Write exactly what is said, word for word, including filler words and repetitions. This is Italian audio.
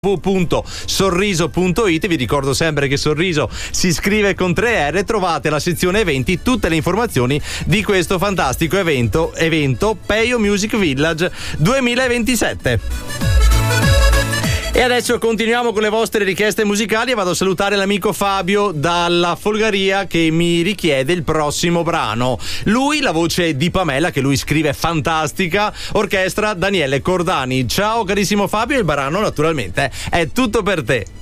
w w w punto sorriso punto it. Vi ricordo sempre che Sorriso si scrive con tre R. Trovate la sezione eventi, tutte le informazioni di questo fantastico evento evento Peio Music Village duemilaventisette. E adesso continuiamo con le vostre richieste musicali e vado a salutare l'amico Fabio dalla Folgaria che mi richiede il prossimo brano. Lui, la voce di Pamela, che lui scrive fantastica, orchestra Daniele Cordani. Ciao carissimo Fabio, il brano naturalmente è tutto per te.